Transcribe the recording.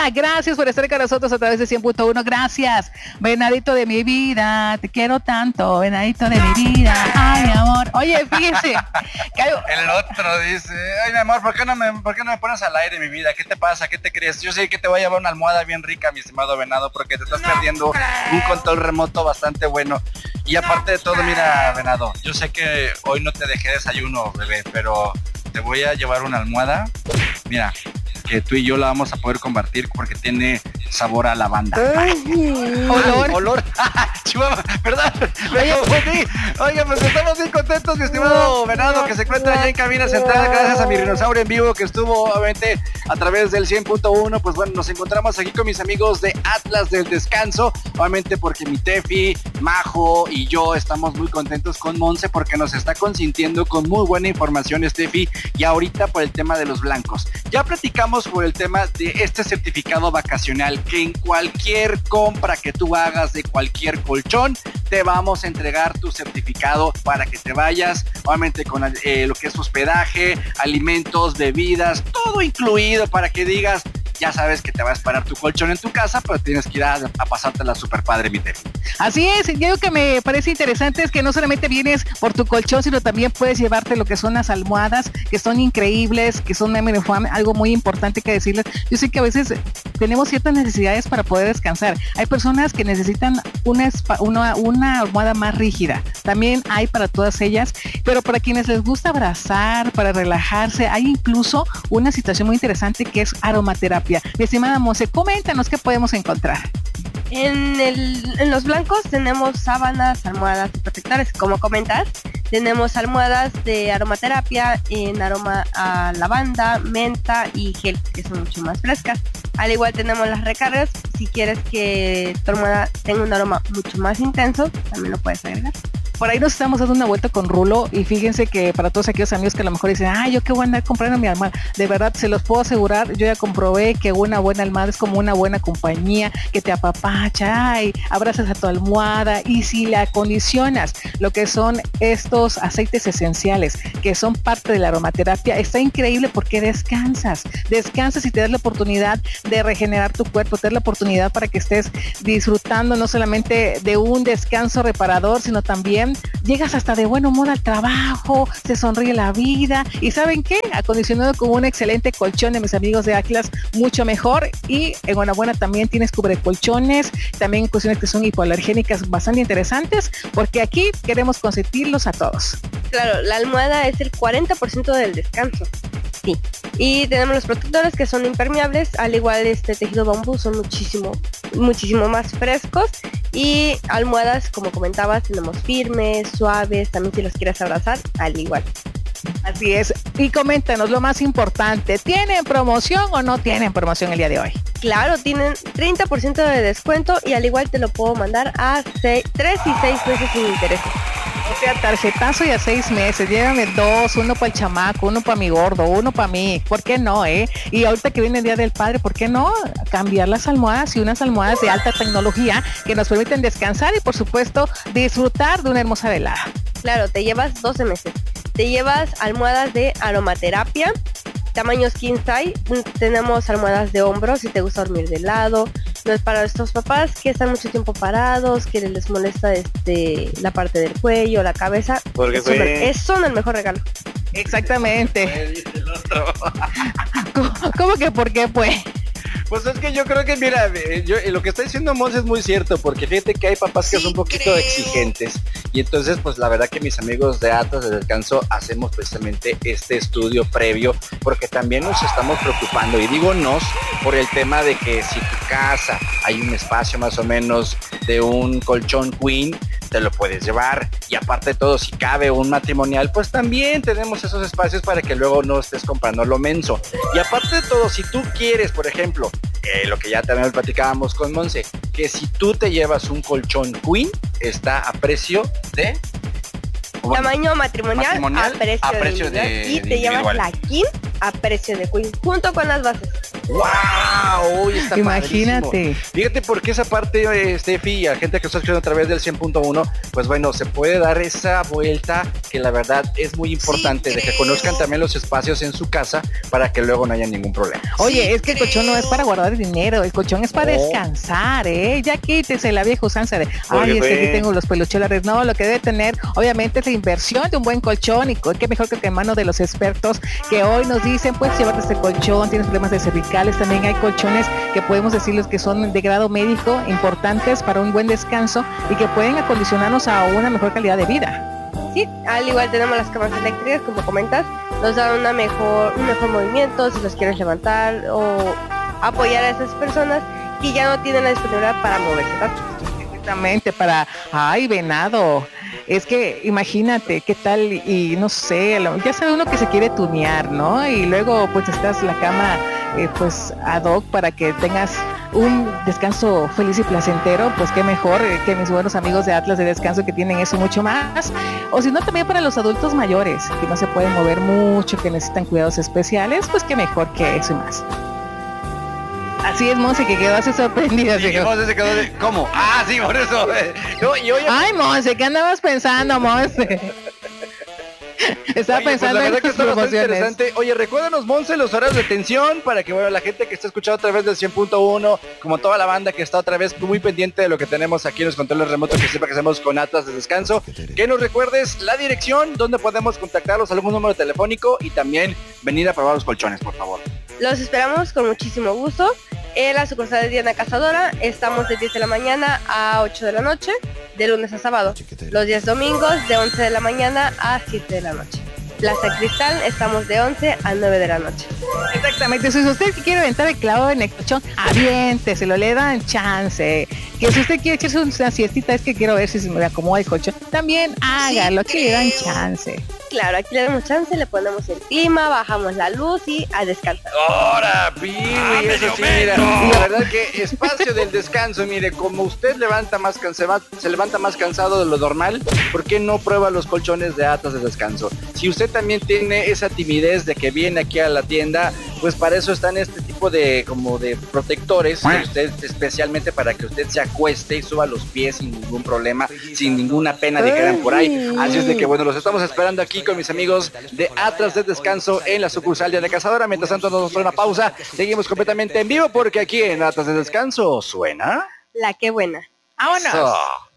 vida. Gracias por estar con nosotros a través de 100.1. Gracias, venadito de mi vida. Te quiero tanto, venadito de mi vida. Ay, mi amor. Oye, fíjense. El otro dice, ay, mi amor, ¿por qué no me pones al aire, mi vida? ¿Qué te pasa? ¿Qué te crees? Yo sé que te voy a llevar una almohada bien rica, mi estimado venado, porque te estás perdiendo un control remoto bastante bueno. Y aparte de todo, mira, venado, yo sé que hoy no te dejé desayuno, bebé, pero te voy a llevar una almohada. Mira, que tú y yo la vamos a poder compartir porque tiene sabor a lavanda. Olor. Chihuahua, ¿verdad? Oiga, pues estamos bien contentos, mi estimado venado, que se encuentra allá en cabina central, gracias a mi dinosaurio en vivo que estuvo obviamente a través del 100.1. Pues bueno, nos encontramos aquí con mis amigos de Atlas del Descanso, obviamente porque mi Tefi, Majo y yo estamos muy contentos con Monse porque nos está consintiendo con muy buena información, Tefi, y ahorita por el tema de los blancos. Ya platicamos por el tema de este certificado vacacional, que en cualquier compra que tú hagas de cualquier colchón, te vamos a entregar tu certificado para que te vayas, obviamente con lo que es hospedaje, alimentos, bebidas, todo incluido para que digas, ya sabes que te va a esperar tu colchón en tu casa, pero tienes que ir a pasártela super padre, mi Tefi. Así es, y algo que me parece interesante es que no solamente vienes por tu colchón, sino también puedes llevarte lo que son las almohadas, que son increíbles, que son algo muy importante que decirles. Yo sé que a veces tenemos ciertas necesidades para poder descansar. Hay personas que necesitan una almohada más rígida. También hay para todas ellas, pero para quienes les gusta abrazar, para relajarse, hay incluso una situación muy interesante que es aromaterapia. Mi estimada Monse, coméntanos qué podemos encontrar. En los blancos tenemos sábanas, almohadas y protectores, como comentas. Tenemos almohadas de aromaterapia en aroma a lavanda, menta y gel, que son mucho más frescas. Al igual tenemos las recargas, si quieres que tu almohada tenga un aroma mucho más intenso, también lo puedes agregar. Por ahí nos estamos dando una vuelta con Rulo y fíjense que para todos aquellos amigos que a lo mejor dicen, yo qué voy a andar comprando mi almohada, de verdad se los puedo asegurar, yo ya comprobé que una buena almohada es como una buena compañía que te apapacha y abrazas a tu almohada, y si le acondicionas lo que son estos aceites esenciales que son parte de la aromaterapia, está increíble porque descansas y te das la oportunidad de regenerar tu cuerpo, te das la oportunidad para que estés disfrutando no solamente de un descanso reparador, sino también llegas hasta de buen humor al trabajo, se sonríe la vida, y ¿saben qué? Acondicionado con un excelente colchón de mis amigos de Atlas, mucho mejor. Y enhorabuena, también tienes cubrecolchones, también cuestiones que son hipoalergénicas bastante interesantes, porque aquí queremos consentirlos a todos. Claro, la almohada es el 40% del descanso. Sí. Y tenemos los protectores que son impermeables, al igual este tejido bambú, son muchísimo más frescos. Y almohadas, como comentabas, tenemos firmes, suaves, también si los quieres abrazar, al igual. Así es. Y coméntanos lo más importante, ¿tienen promoción o no tienen promoción el día de hoy? Claro, tienen 30% de descuento y al igual te lo puedo mandar a 3 y 6 meses sin intereses. O sea, tarjetazo y a 6 meses, llévame 2, uno para el chamaco, uno para mi gordo, uno para mí, ¿por qué no, Y ahorita que viene el Día del Padre, ¿por qué no cambiar las almohadas y unas almohadas de alta tecnología que nos permiten descansar y por supuesto disfrutar de una hermosa velada? Claro, te llevas 12 meses, te llevas almohadas de aromaterapia, tamaños king size, tenemos almohadas de hombro si te gusta dormir de lado. No es para estos papás que están mucho tiempo parados, que les molesta la parte del cuello, la cabeza. Porque son el mejor regalo. Exactamente. ¿Cómo que por qué pues? Pues es que yo creo que, mira, lo que está diciendo Mons es muy cierto, porque fíjate que hay papás que son un poquito exigentes, y entonces pues la verdad que mis amigos de Atlas de Descanso hacemos precisamente este estudio previo, porque también nos estamos preocupando, y digo nos, por el tema de que si tu casa hay un espacio más o menos de un colchón queen, te lo puedes llevar, y aparte de todo, si cabe un matrimonial, pues también tenemos esos espacios para que luego no estés comprando lo menso. Y aparte de todo, si tú quieres, por ejemplo, lo que ya también platicábamos con Monse, que si tú te llevas un colchón queen, está a precio de tamaño matrimonial a precio de y te llevas la king a precio de Queen, junto con las bases. ¡Wow! Uy, está Imagínate. padrísimo. Fíjate porque esa parte, Steffi, y a gente que está escuchando a través del 100.1, pues bueno, se puede dar esa vuelta que la verdad es muy importante, de que conozcan también los espacios en su casa para que luego no haya ningún problema. Oye, es que el colchón no es para guardar dinero, el colchón es para descansar, Ya quítese la vieja usanza de, ay, es que aquí tengo los pelucholares. No, lo que debe tener, obviamente, es la inversión de un buen colchón, y qué mejor que en mano de los expertos que hoy nos dicen, pues llévate este colchón, tienes problemas de cervicales, también hay colchones que podemos decirles que son de grado médico, importantes para un buen descanso y que pueden acondicionarnos a una mejor calidad de vida. Sí, al igual tenemos las camas eléctricas, como comentas, nos dan un mejor movimiento si los quieres levantar o apoyar a esas personas que ya no tienen la disponibilidad para moverse tanto. Exactamente, para, ay, venado, es que imagínate qué tal, y no sé, ya sabe uno que se quiere tunear, ¿no? Y luego pues estás la cama pues ad hoc para que tengas un descanso feliz y placentero, pues qué mejor que mis buenos amigos de Atlas de Descanso, que tienen eso mucho más. O si no, también para los adultos mayores que no se pueden mover mucho, que necesitan cuidados especiales, pues qué mejor que eso y más. Así es, Monse, que quedó así sorprendida. Sí, Monse se quedó de, ¿cómo? Ah, sí, por eso. No, y oye, ay, Monse, ¿qué andabas pensando, Monse? Estaba pensando pues la verdad en que tus está bastante promociones. interesante. Oye, recuérdanos, Monse, los horarios de atención para que, bueno, la gente que está escuchando a través del 100.1, como toda la banda que está otra vez muy pendiente de lo que tenemos aquí en los controles remotos que siempre que hacemos con Atlas de Descanso, que nos recuerdes la dirección donde podemos contactarlos, algún número telefónico y también venir a probar los colchones, por favor. Los esperamos con muchísimo gusto. En la sucursal de Diana Cazadora estamos de 10 de la mañana a 8 de la noche, de lunes a sábado. Los días domingos de 11 de la mañana a 7 de la noche. Plaza Cristal estamos de 11 a 9 de la noche. Exactamente, si usted quiere aventar el clavo en el colchón, aviente, lo le dan chance. Que si usted quiere echarse una siestita, es que quiero ver si se me acomoda el colchón, también hágalo, aquí le dan chance. Claro, aquí le damos chance, le ponemos el clima, bajamos la luz y a descansar. ¡Hora, Piwi! Eso sí, mira, la verdad que espacio del descanso, mire, como usted se levanta más cansado de lo normal, ¿por qué no prueba los colchones de Atlas de Descanso? Si usted también tiene esa timidez de que viene aquí a la tienda, pues para eso están este tipo de como de protectores, que usted, especialmente para que usted se acueste y suba los pies sin ningún problema, sin ninguna pena de que quedan por ahí. Así es de que bueno, los estamos esperando aquí con mis amigos de Atlas de Descanso en la sucursal de Diana Cazadora. Mientras tanto nos vamos a una pausa, seguimos completamente en vivo porque aquí en Atlas de Descanso suena La que buena. ¡Vámonos!